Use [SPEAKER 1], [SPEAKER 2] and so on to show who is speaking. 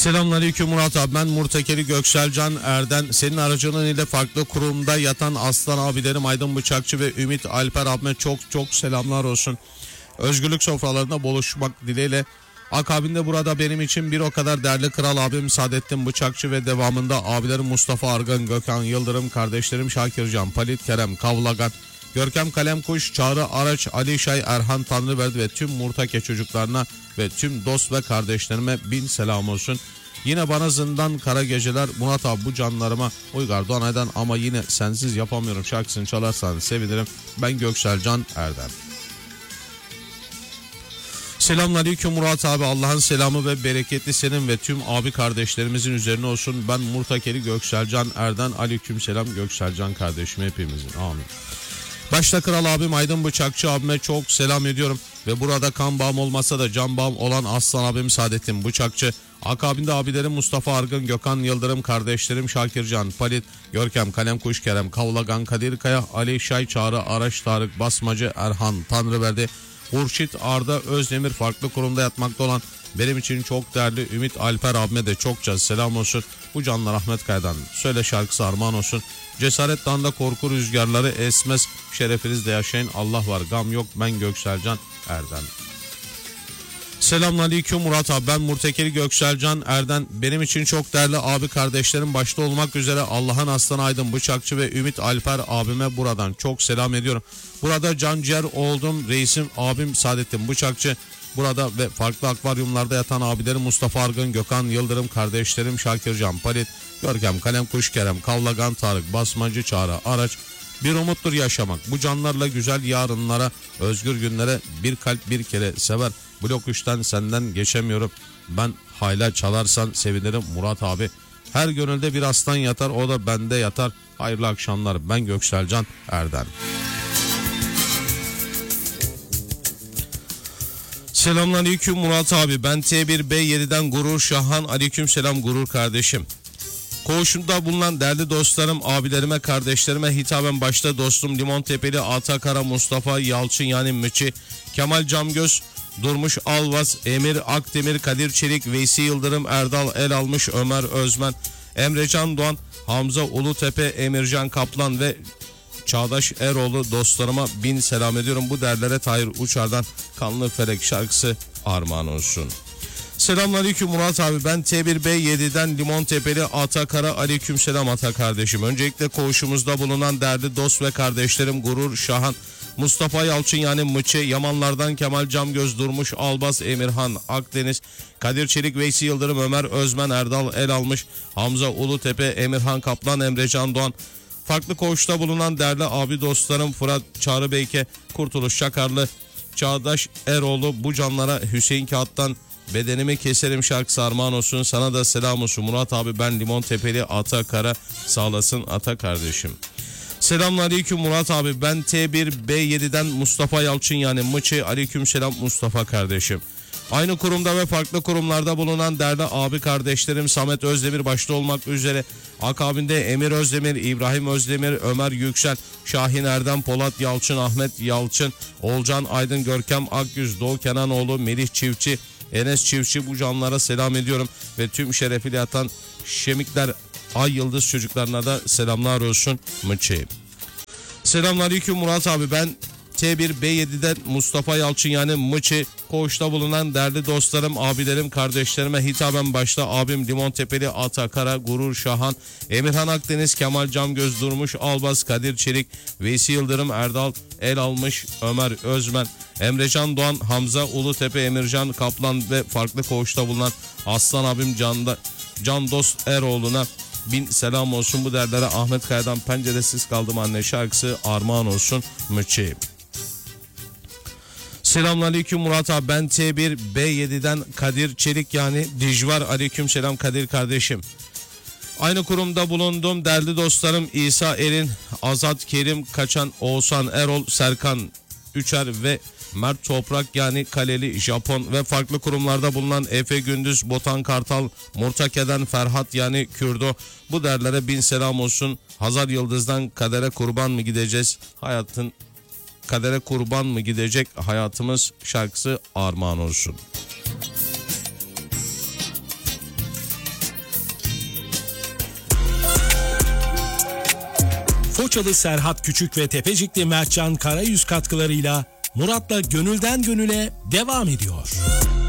[SPEAKER 1] Selamünaleyküm Murat abi, ben Murtekeli Gökselcan Erden. Senin aracılığın ile farklı kurumda yatan aslan abilerim Aydın Bıçakçı ve Ümit Alper abime çok selamlar olsun. Özgürlük sofralarında buluşmak dileğiyle. Akabinde burada benim için bir o kadar değerli kral abim Saadettin Bıçakçı ve devamında abilerim Mustafa Argan, Gökhan Yıldırım, kardeşlerim Şakircan, Palit Kerem, Kavlagan, Görkem Kalemkuş, Çağrı Araç, Ali Şay, Erhan Tanrıverdi ve tüm Murteke çocuklarına ve tüm dost ve kardeşlerime bin selam olsun. Yine bana zindan kara geceler Murat abi, bu canlarıma Uygar Doğanay'dan ama yine sensiz yapamıyorum şarkısını çalarsan sevinirim. Ben Gökselcan Erdem. Selamünaleyküm Murat abi, Allah'ın selamı ve bereketli senin ve tüm abi kardeşlerimizin üzerine olsun. Ben Murtekeli Gökselcan Erden. Aleykümselam Gökselcan kardeşim hepimizin, amin. Başta kral abim Aydın Bıçakçı abime çok selam ediyorum. Ve burada kan bağım olmasa da can bağım olan aslan abim Saadettin Bıçakçı. Akabinde abilerim Mustafa Argın, Gökhan Yıldırım, kardeşlerim Şakircan, Palit, Görkem, Kalemkuş, Kerem, Kavlagan, Kadir Kaya, Ali Şay, Çağrı Araç, Tarık Basmacı, Erhan Tanrıverdi, Hurşit, Arda Özdemir, farklı kurumda yatmakta olan benim için çok değerli Ümit Alper abime de çokça selam olsun. Bu canlar Ahmet Kaya'dan söyle şarkısı armağan olsun. Cesaret dağında korku rüzgarları esmez, şerefinizde yaşayın, Allah var gam yok, ben Gökselcan Erden. Selamünaleyküm Murat abi, ben Murtekeli Gökselcan Erden. Benim için çok değerli abi kardeşlerim başta olmak üzere Allah'ın aslanı Aydın Bıçakçı ve Ümit Alper abime buradan çok selam ediyorum. Burada canciğer oldum reisim abim Saadettin Bıçakçı. Burada ve farklı akvaryumlarda yatan abilerim Mustafa Argın, Gökhan Yıldırım, kardeşlerim Şakircan, Palit, Görkem, Kalemkuş, Kerem, Kavlagan, Tarık Basmacı, Çağrı Araç. Bir umuttur yaşamak. Bu canlarla güzel yarınlara, özgür günlere bir kalp bir kere sever. Blok 3'ten senden geçemiyorum. Ben hayla çalarsan sevinirim Murat abi. Her gönülde bir aslan yatar, o da bende yatar. Hayırlı akşamlar, ben Gökselcan Erden. Selamünaleyküm Murat abi, ben T1B7'den Gurur Şahan. Aleykümselam Gurur kardeşim. Koğuşumda bulunan değerli dostlarım, abilerime, kardeşlerime hitaben başta dostum Limontepeli Atakara, Mustafa Yalçın yani Müçi, Kemal Camgöz, Durmuş Alvaz, Emir Akdemir, Kadir Çelik, Veysi Yıldırım, Erdal El Almış, Ömer Özmen, Emrecan Doğan, Hamza Ulutepe, Emircan Kaplan ve Çağdaş Eroğlu dostlarıma bin selam ediyorum. Bu değerlere Tahir Uçar'dan Kanlı Felek şarkısı armağan olsun. Selamünaleyküm Murat abi, ben T1B7'den Limontepeli Atakara. Aleykümselam Ata kardeşim. Öncelikle koğuşumuzda bulunan değerli dost ve kardeşlerim Gurur Şahan, Mustafa Yalçın yani Mıçı, Yamanlardan Kemal Camgöz, Durmuş Albaz, Emirhan Akdeniz, Kadir Çelik, Veysi Yıldırım, Ömer Özmen, Erdal El Almış, Hamza Ulutepe, Emirhan Kaplan, Emrecan Doğan. Farklı koğuşta bulunan değerli abi dostlarım Fırat Çağrıbeyke, Kurtuluş Çakarlı, Çağdaş Eroğlu, bu canlara Hüseyin Kağıt'tan bedenimi keserim şarkısı armağan olsun. Sana da selam olsun Murat abi, ben Limontepeli Atakara, sağlasın Ata kardeşim. Selamünaleyküm Murat abi, ben T1B7'den Mustafa Yalçın yani Mıçı. Aleykümselam Mustafa kardeşim. Aynı kurumda ve farklı kurumlarda bulunan değerli abi kardeşlerim Samet Özdemir başta olmak üzere akabinde Emir Özdemir, İbrahim Özdemir, Ömer Yüksel, Şahin Erdem, Polat Yalçın, Ahmet Yalçın, Olcan Aydın, Görkem Akgüz, Doğu Kenanoğlu, Melih Çiftçi, Enes Çiftçi, bu canlara selam ediyorum ve tüm şerefiyle yatan Şemikler Ay Yıldız çocuklarına da selamlar olsun Mıçı. Selamünaleyküm Murat abi, ben T1B7'den Mustafa Yalçın yani Mıçı. Koğuşta bulunan değerli dostlarım, abilerim, kardeşlerime hitaben başta abim Limontepeli Atakara, Gurur Şahan, Emirhan Akdeniz, Kemal Camgöz, Durmuş Albaz, Kadir Çelik, Veysi Yıldırım, Erdal El Almış, Ömer Özmen, Emrecan Doğan, Hamza Ulutepe, Emircan Kaplan ve farklı koğuşta bulunan aslan abim Can Dost Eroğlu'na bin selam olsun. Bu değerlere Ahmet Kaya'dan Penceresiz Kaldım Anne şarkısı armağan olsun Müçi. Selamünaleyküm Murat abi, ben T1B7'den Kadir Çelik yani Dijvar. Aleykümselam Kadir kardeşim. Aynı kurumda bulunduğum değerli dostlarım İsa Erin, Azat Kerim Kaçan, Oğuzhan Erol, Serkan Üçer ve Mert Toprak yani Kaleli Japon ve farklı kurumlarda bulunan Efe Gündüz, Botan Kartal, Murtake'den Ferhat yani Kürdo. Bu değerlere bin selam olsun. Hazar Yıldız'dan Kadere Kurban mı gideceğiz? Kadere kurban mı gidecek hayatımız şarkısı armağan olsun.
[SPEAKER 2] Foçalı Serhat Küçük ve Tepecikli Mertcan Karayüz katkılarıyla Murat'la Gönülden Gönüle devam ediyor.